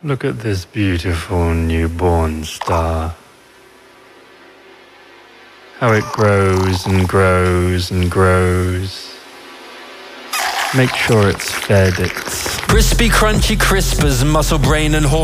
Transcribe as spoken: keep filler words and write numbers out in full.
Look at this beautiful newborn star. How it grows and grows and grows. Make sure it's fed its crispy, crunchy crispers, muscle, brain and hormone.